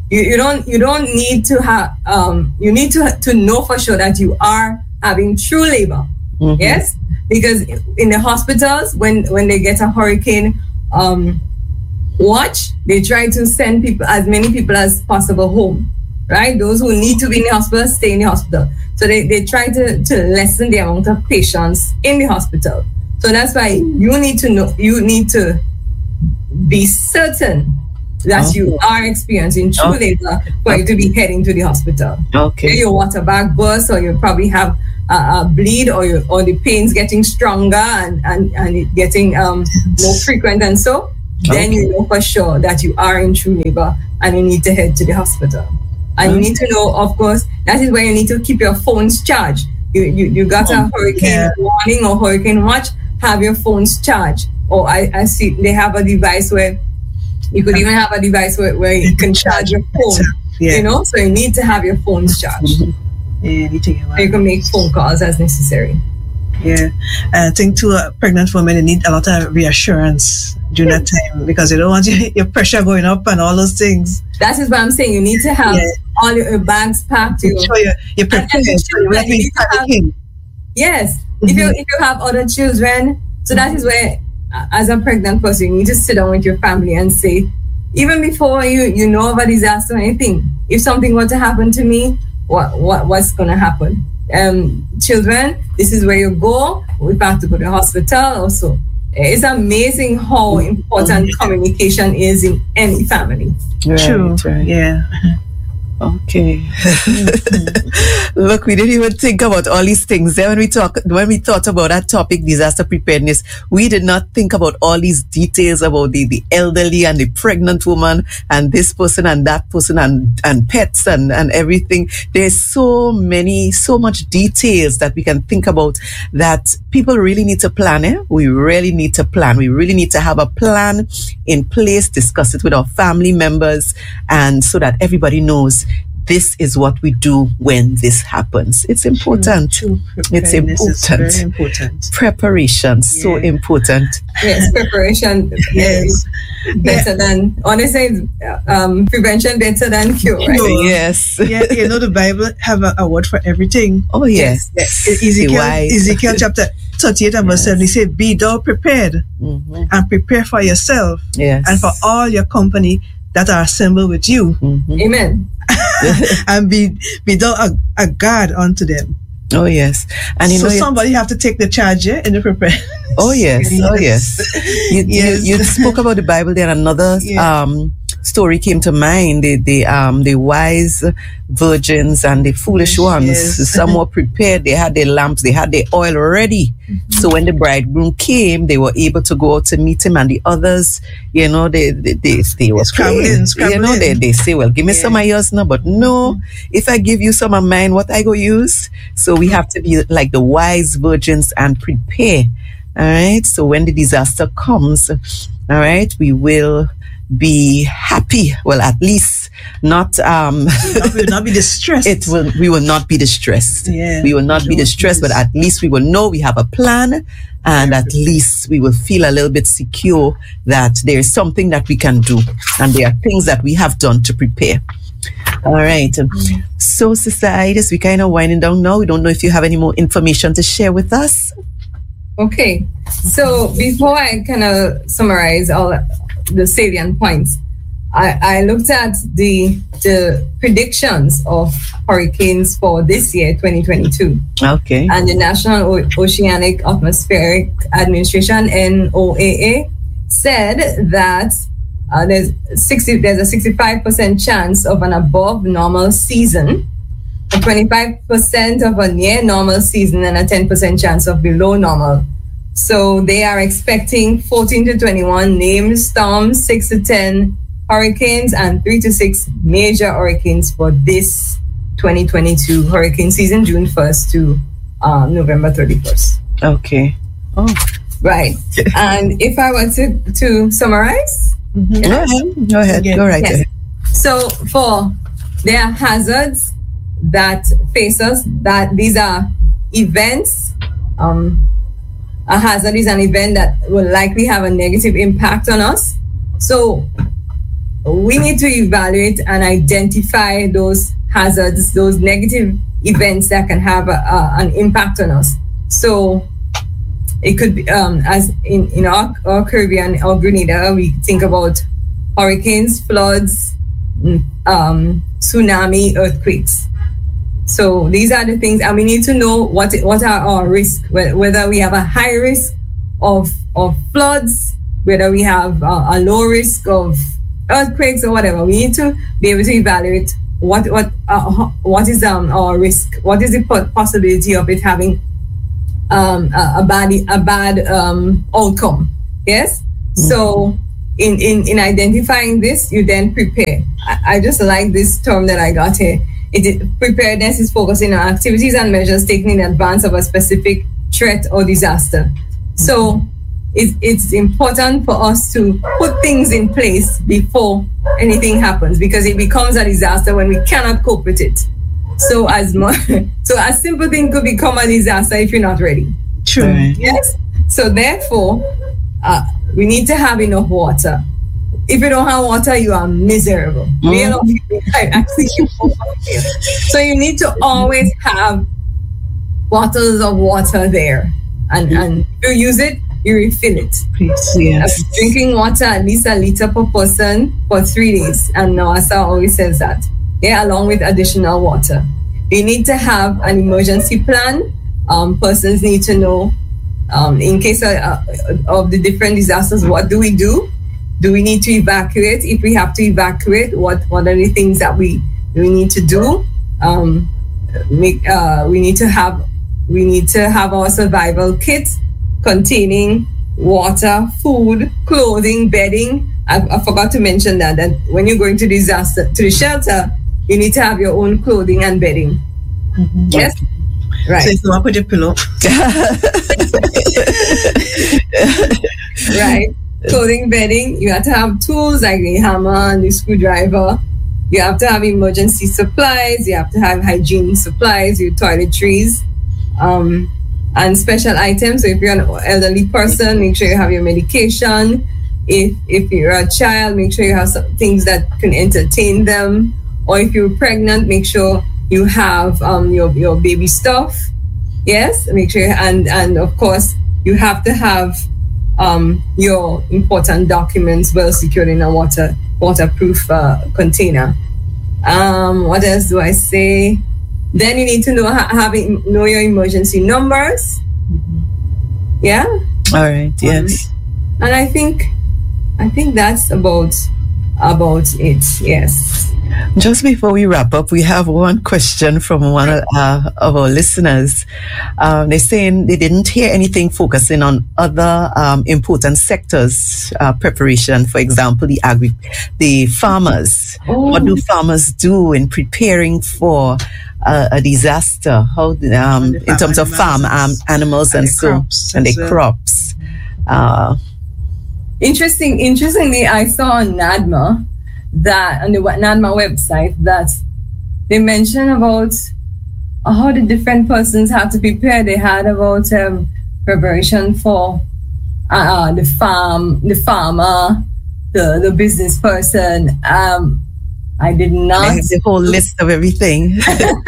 You, you don't you don't need to have um, you need to to know for sure that you are having true labor. Mm-hmm. Yes, because in the hospitals, when when they get a hurricane um, watch, they try to send people as many people as possible home. Right, those who need to be in the hospital stay in the hospital. So they, they try to, to lessen the amount of patients in the hospital. So that's why you need to know you need to be certain that oh. you are experiencing true oh. labor for okay. you to be heading to the hospital. Okay. If your water bag bursts, or you probably have a, a bleed, or you, or the pain's getting stronger and, and, and it getting um, more frequent and so, then okay. you know for sure that you are in true labor and you need to head to the hospital. And you need to know, of course, that is where you need to keep your phones charged. You you, you got a hurricane yeah. warning or hurricane watch, have your phones charged. Or I, I see they have a device where you could even have a device where, where you can charge your phone. Yeah. You know, so you need to have your phones charged. Yeah, you need to get one. So you can make phone calls as necessary. Yeah, and I think to a pregnant woman, they need a lot of reassurance during that time, because they don't want your, your pressure going up and all those things. That is what I'm saying. You need to have yeah. all your bags packed. You sure you're, you're prepared. Children, you need to have, yes, mm-hmm. if you if you have other children, so that is where, as a pregnant person, you need to sit down with your family and say, even before you you know of a disaster or anything, if something were to happen to me, what what what's going to happen? Um, children, this is where you go. We have to go to the hospital also. It's amazing how important communication is in any family. Right, True. Right. Yeah. Okay. Look, we didn't even think about all these things. Then when we talk, when we thought about that topic, disaster preparedness, we did not think about all these details about the, the elderly and the pregnant woman and this person and that person and, and pets and, and everything. There's so many, so much details that we can think about that people really need to plan. Eh? We really need to plan. We really need to have a plan in place, discuss it with our family members, and so that everybody knows this is what we do when this happens. It's important. True, true. It's important. Is very important. Preparation, yeah. so important. Yes, preparation. Yes, better yeah. than honestly, um, prevention better than cure. Right? Cure. Yes. Yeah, you know the Bible have a, a word for everything. Oh yes. yes. yes. Ezekiel, Ezekiel chapter thirty-eight and verse seven. He said, "Be thou prepared, mm-hmm. and prepare for yourself, yes. and for all your company that are assembled with you." Mm-hmm. Amen. And be be thou a, a guard unto them. Oh yes, and you so know somebody have to take the charge yeah, in the preparedness. Oh yes, yes. oh yes. You, yes. You, you spoke about the Bible there. Another yeah. um, story came to mind. The the um the wise virgins and the foolish ones. Yes. Some were prepared. They had their lamps. They had their oil ready. Mm-hmm. So when the bridegroom came, they were able to go out to meet him. And the others, you know, they they they, they were scrambling. You know, they they say, "Well, give me yeah. some of yours now." But no, mm-hmm. if I give you some of mine, what I go use? So we have to be like the wise virgins and prepare. All right. So when the disaster comes, all right, we will be happy. Well, at least not. Um, we will not be distressed. It will. We will not be distressed. Yeah, we will not be distressed. But at least we will know we have a plan, and at least we will feel a little bit secure that there is something that we can do, and there are things that we have done to prepare. All right. Mm-hmm. So, Sister Ides, we kind of winding down now. We don't know if you have any more information to share with us. Okay. So before I kind of summarize all the salient points, I, I looked at the the predictions of hurricanes for this year, twenty twenty-two. Okay. And the National o- Oceanic Atmospheric Administration, N O A A, said that uh, there's sixty there's a sixty-five percent chance of an above normal season, a twenty-five percent of a near normal season, and a ten percent chance of below normal. So they are expecting fourteen to twenty-one named storms, six to ten hurricanes, and three to six major hurricanes for this twenty twenty-two hurricane season, June first to uh, November thirty-first. Okay. Oh, right. And if I were to, to summarize, mm-hmm. yes. go ahead. Go ahead. Yeah. Go right yes. ahead. So for there are hazards that face us, that these are events. Um, a hazard is an event that will likely have a negative impact on us. So we need to evaluate and identify those hazards, those negative events that can have a, a, an impact on us. So it could be, um, as in, in our, our Caribbean or Grenada, we think about hurricanes, floods, um, tsunami, earthquakes. So these are the things, and we need to know what what are our risks, whether we have a high risk of of floods, whether we have a, a low risk of earthquakes or whatever. We need to be able to evaluate what what uh, what is um, our risk, what is the possibility of it having um, a, a bad a bad um, outcome. Yes. Mm-hmm. So in, in in identifying this, you then prepare. I, I just like this term that I got here. It, preparedness is focusing on activities and measures taken in advance of a specific threat or disaster. So it, it's important for us to put things in place before anything happens, because it becomes a disaster when we cannot cope with it. So as much, so a simple thing could become a disaster if you're not ready. True. Right. Yes. So therefore, uh, we need to have enough water. If you don't have water, you are miserable. Mm-hmm. So you need to always have bottles of water there. And, and if you use it, you refill it. Please, yes. Drinking water at least a liter per person for three days. And NOASA always says that. Yeah, along with additional water. You need to have an emergency plan. Um, persons need to know, um, in case of, uh, of the different disasters, what do we do? Do we need to evacuate? If we have to evacuate, what, what are the things that we we need to do? Um, make uh, we need to have we need to have our survival kit containing water, food, clothing, bedding. I, I forgot to mention that that when you're going to disaster to the shelter, you need to have your own clothing and bedding. Mm-hmm. Yes, right. So you up with your pillow. Right. Clothing, bedding, you have to have tools like the hammer and the screwdriver. You have to have emergency supplies. You have to have hygiene supplies, your toiletries, um, and special items. So if you're an elderly person, make sure you have your medication. If if you're a child, make sure you have some things that can entertain them. Or if you're pregnant, make sure you have um, your, your baby stuff. Yes, make sure. And, and of course, you have to have Um, your important documents well secured in a water waterproof uh, container. Um, what else do I say? Then you need to know ha- having know your emergency numbers. Mm-hmm. Yeah. All right. Yes. Um, and I think I think that's about about it. Yes. Just before we wrap up, we have one question from one of, uh, of our listeners. Um, they're saying they didn't hear anything focusing on other um, important sectors, uh, preparation, for example, the agri, the farmers. Oh. What do farmers do in preparing for uh, a disaster? How um, in terms of farm um, animals and, and so and the well. crops? Uh, Interesting. Interestingly, I saw on NADMA that on the NADMA website that they mentioned about how the different persons had to prepare. They had about um, preparation for uh, the farm, the farmer, the the business person. Um, I did not. I have the whole list of everything.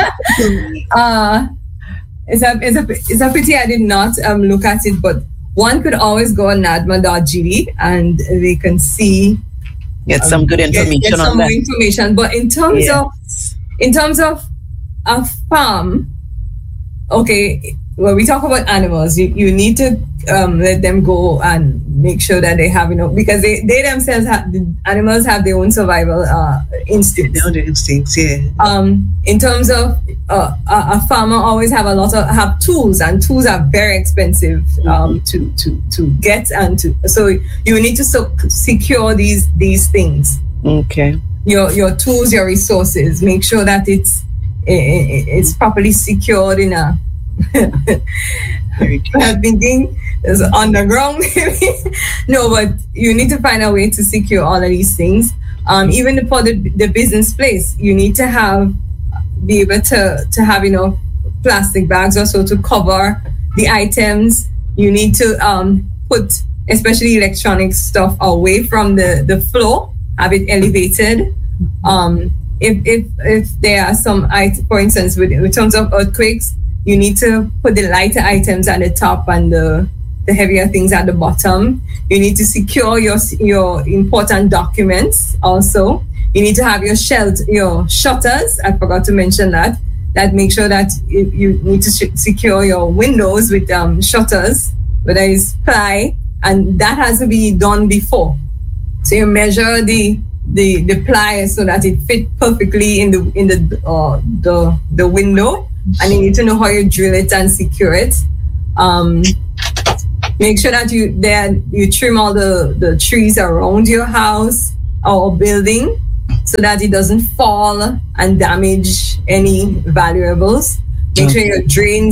uh, it's a it's a it's a pity I did not um, look at it, but one could always go on nadma dot g d and they can see. Get some good information get, get some on more that. information. But in terms yes. of in terms of a farm, okay, when we talk about animals, you, you need to um, let them go and make sure that they have enough, because they, they themselves have, the animals have their own survival uh, instincts. Their own instincts, yeah. Um, in terms of uh, a, a farmer always have a lot of have tools, and tools are very expensive um, mm-hmm. to, to to get and to. So you need to so, secure these these things. Okay. Your your tools, your resources. Make sure that it's it, it's properly secured in a. I'm thinking it's underground maybe. No, but you need to find a way to secure all of these things. Um, even for the, the business place, you need to have be able to to have you know plastic bags or so to cover the items. You need to um, put especially electronic stuff away from the the floor have it elevated. Um, if if if there are some, for instance, with in terms of earthquakes, you need to put the lighter items at the top and the the heavier things at the bottom. You need to secure your your important documents. Also, you need to have your shelt your shutters. I forgot to mention that. That make sure that you, you need to sh- secure your windows with um, shutters, whether it's ply, and that has to be done before. So you measure the the the ply so that it fit perfectly in the in the uh, the the window, and you need to know how you drill it and secure it. Um, make sure that you then you trim all the the trees around your house or building, so that it doesn't fall and damage any valuables. Make sure your drains